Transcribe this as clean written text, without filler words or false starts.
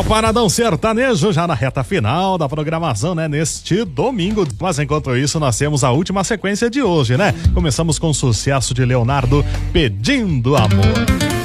o Paradão Sertanejo já na reta final da programação, né? Neste domingo. Mas enquanto isso, nós temos a última sequência de hoje, né? Começamos com o sucesso de Leonardo, Pedindo Amor.